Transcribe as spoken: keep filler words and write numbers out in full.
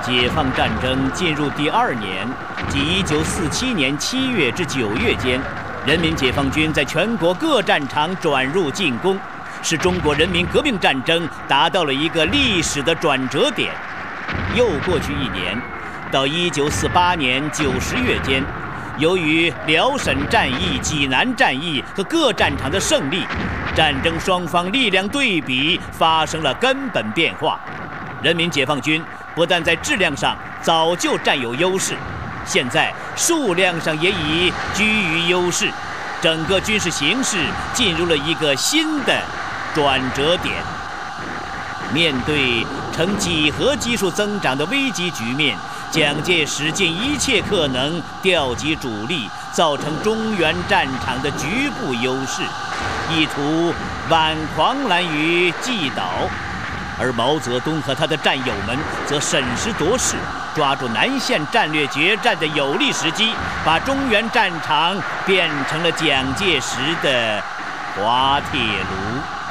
解放战争进入第二年，即一九四七年七月至九月间，人民解放军在全国各战场转入进攻，使中国人民革命战争达到了一个历史的转折点。又过去一年，到一九四八年九十月间，由于辽沈战役、济南战役和各战场的胜利，战争双方力量对比发生了根本变化。人民解放军不但在质量上早就占有优势，现在数量上也已居于优势，整个军事形势进入了一个新的转折点。面对呈几何级数增长的危急局面，蒋介石尽一切可能调集主力，造成中原战场的局部优势，意图挽狂澜于既倒。而毛泽东和他的战友们则审时度势，抓住南线战略决战的有利时机，把中原战场变成了蒋介石的滑铁卢。